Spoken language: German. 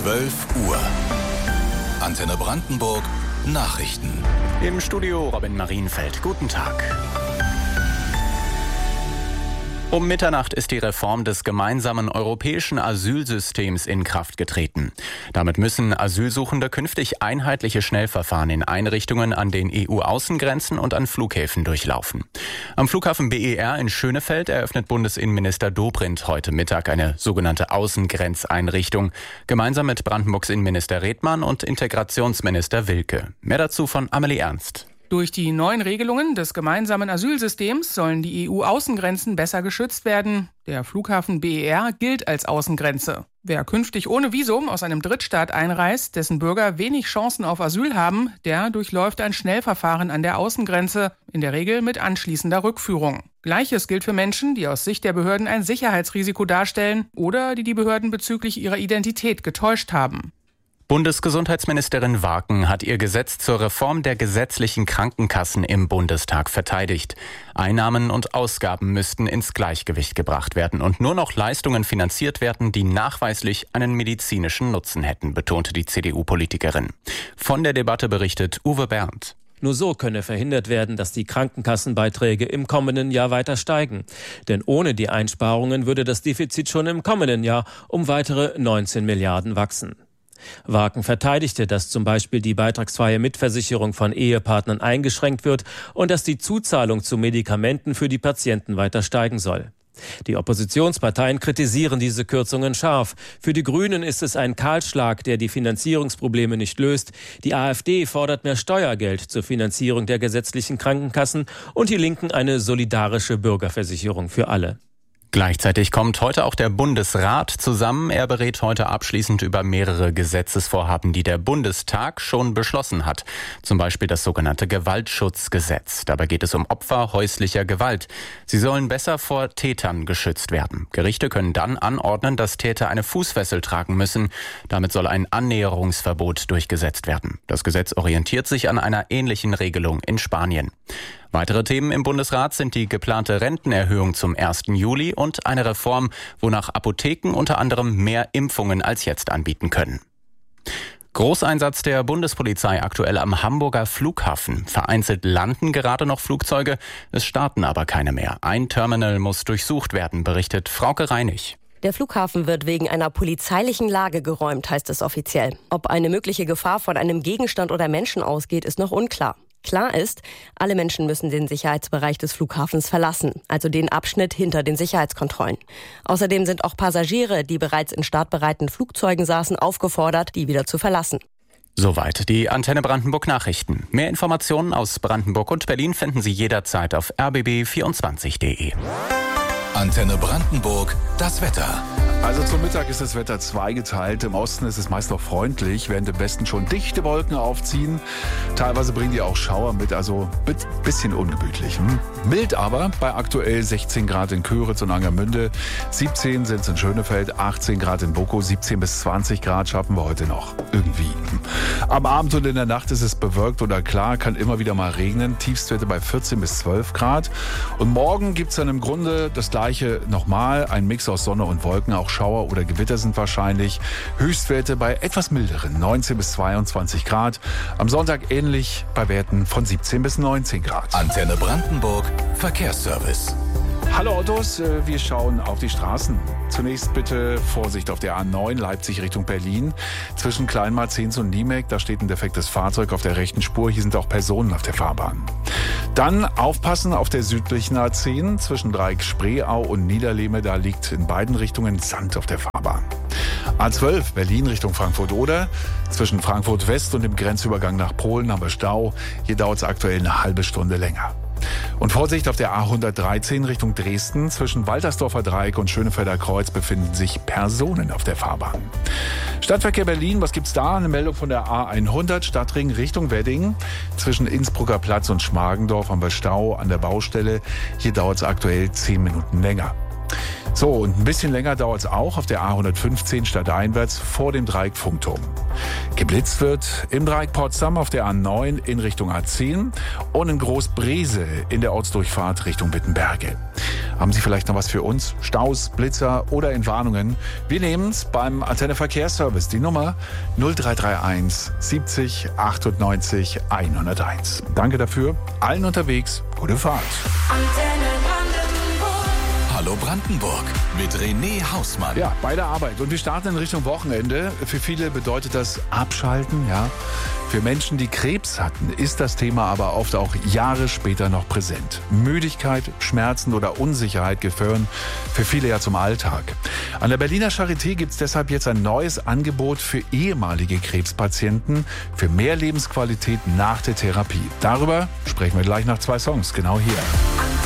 12 Uhr. Antenne Brandenburg Nachrichten. Im Studio Robin Marienfeld. Guten Tag. Um Mitternacht ist die Reform des gemeinsamen europäischen Asylsystems in Kraft getreten. Damit müssen Asylsuchende künftig einheitliche Schnellverfahren in Einrichtungen an den EU-Außengrenzen und an Flughäfen durchlaufen. Am Flughafen BER in Schönefeld eröffnet Bundesinnenminister Dobrindt heute Mittag eine sogenannte Außengrenzeinrichtung, gemeinsam mit Brandenburgs Innenminister Redmann und Integrationsminister Wilke. Mehr dazu von Amelie Ernst. Durch die neuen Regelungen des gemeinsamen Asylsystems sollen die EU-Außengrenzen besser geschützt werden. Der Flughafen BER gilt als Außengrenze. Wer künftig ohne Visum aus einem Drittstaat einreist, dessen Bürger wenig Chancen auf Asyl haben, der durchläuft ein Schnellverfahren an der Außengrenze, in der Regel mit anschließender Rückführung. Gleiches gilt für Menschen, die aus Sicht der Behörden ein Sicherheitsrisiko darstellen oder die Behörden bezüglich ihrer Identität getäuscht haben. Bundesgesundheitsministerin Waken hat ihr Gesetz zur Reform der gesetzlichen Krankenkassen im Bundestag verteidigt. Einnahmen und Ausgaben müssten ins Gleichgewicht gebracht werden und nur noch Leistungen finanziert werden, die nachweislich einen medizinischen Nutzen hätten, betonte die CDU-Politikerin. Von der Debatte berichtet Uwe Berndt. Nur so könne verhindert werden, dass die Krankenkassenbeiträge im kommenden Jahr weiter steigen. Denn ohne die Einsparungen würde das Defizit schon im kommenden Jahr um weitere 19 Milliarden wachsen. Waken verteidigte, dass zum Beispiel die beitragsfreie Mitversicherung von Ehepartnern eingeschränkt wird und dass die Zuzahlung zu Medikamenten für die Patienten weiter steigen soll. Die Oppositionsparteien kritisieren diese Kürzungen scharf. Für die Grünen ist es ein Kahlschlag, der die Finanzierungsprobleme nicht löst. Die AfD fordert mehr Steuergeld zur Finanzierung der gesetzlichen Krankenkassen und die Linken eine solidarische Bürgerversicherung für alle. Gleichzeitig kommt heute auch der Bundesrat zusammen. Er berät heute abschließend über mehrere Gesetzesvorhaben, die der Bundestag schon beschlossen hat. Zum Beispiel das sogenannte Gewaltschutzgesetz. Dabei geht es um Opfer häuslicher Gewalt. Sie sollen besser vor Tätern geschützt werden. Gerichte können dann anordnen, dass Täter eine Fußfessel tragen müssen. Damit soll ein Annäherungsverbot durchgesetzt werden. Das Gesetz orientiert sich an einer ähnlichen Regelung in Spanien. Weitere Themen im Bundesrat sind die geplante Rentenerhöhung zum 1. Juli und eine Reform, wonach Apotheken unter anderem mehr Impfungen als jetzt anbieten können. Großeinsatz der Bundespolizei aktuell am Hamburger Flughafen. Vereinzelt landen gerade noch Flugzeuge, es starten aber keine mehr. Ein Terminal muss durchsucht werden, berichtet Frauke Reinig. Der Flughafen wird wegen einer polizeilichen Lage geräumt, heißt es offiziell. Ob eine mögliche Gefahr von einem Gegenstand oder Menschen ausgeht, ist noch unklar. Klar ist, alle Menschen müssen den Sicherheitsbereich des Flughafens verlassen, also den Abschnitt hinter den Sicherheitskontrollen. Außerdem sind auch Passagiere, die bereits in startbereiten Flugzeugen saßen, aufgefordert, die wieder zu verlassen. Soweit die Antenne Brandenburg Nachrichten. Mehr Informationen aus Brandenburg und Berlin finden Sie jederzeit auf rbb24.de. Antenne Brandenburg, das Wetter. Also zum Mittag ist das Wetter zweigeteilt. Im Osten ist es meist noch freundlich, während im Westen schon dichte Wolken aufziehen. Teilweise bringen die auch Schauer mit, also bisschen ungemütlich. Mild aber bei aktuell 16 Grad in Köritz und Angermünde, 17 sind es in Schönefeld, 18 Grad in Boko, 17 bis 20 Grad schaffen wir heute noch irgendwie. Am Abend und in der Nacht ist es bewölkt oder klar, kann immer wieder mal regnen. Tiefstwerte bei 14 bis 12 Grad. Und morgen gibt es dann im Grunde das Gleiche nochmal, ein Mix aus Sonne und Wolken, auch Schauer oder Gewitter sind wahrscheinlich. Höchstwerte bei etwas milderen 19 bis 22 Grad. Am Sonntag ähnlich bei Werten von 17 bis 19 Grad. Antenne Brandenburg Verkehrsservice. Hallo Autos, wir schauen auf die Straßen. Zunächst bitte Vorsicht auf der A9 Leipzig Richtung Berlin. Zwischen Kleinmarzens und Niemek, da steht ein defektes Fahrzeug auf der rechten Spur. Hier sind auch Personen auf der Fahrbahn. Dann aufpassen auf der südlichen A10 zwischen Dreieck-Spreeau und Niederlehme. Da liegt in beiden Richtungen Sand auf der Fahrbahn. A12 Berlin Richtung Frankfurt-Oder. Zwischen Frankfurt West und dem Grenzübergang nach Polen haben wir Stau. Hier dauert es aktuell eine halbe Stunde länger. Und Vorsicht auf der A113 Richtung Dresden. Zwischen Waltersdorfer Dreieck und Schönefelder Kreuz befinden sich Personen auf der Fahrbahn. Stadtverkehr Berlin, was gibt's da? Eine Meldung von der A100 Stadtring Richtung Wedding. Zwischen Innsbrucker Platz und Schmargendorf haben wir Stau an der Baustelle. Hier dauert es aktuell 10 Minuten länger. So, und ein bisschen länger dauert es auch auf der A115 stadteinwärts vor dem Dreieck Funkturm. Geblitzt wird im Dreieck Potsdam auf der A9 in Richtung A10 und in Großbrese in der Ortsdurchfahrt Richtung Wittenberge. Haben Sie vielleicht noch was für uns? Staus, Blitzer oder Entwarnungen? Wir nehmen es beim Antenne Verkehrsservice. Die Nummer 0331 70 98 101. Danke dafür. Allen unterwegs. Gute Fahrt. Hallo Brandenburg mit René Hausmann. Ja, bei der Arbeit. Und wir starten in Richtung Wochenende. Für viele bedeutet das Abschalten, ja. Für Menschen, die Krebs hatten, ist das Thema aber oft auch Jahre später noch präsent. Müdigkeit, Schmerzen oder Unsicherheit gehören für viele ja zum Alltag. An der Berliner Charité gibt es deshalb jetzt ein neues Angebot für ehemalige Krebspatienten für mehr Lebensqualität nach der Therapie. Darüber sprechen wir gleich nach 2 Songs, genau hier.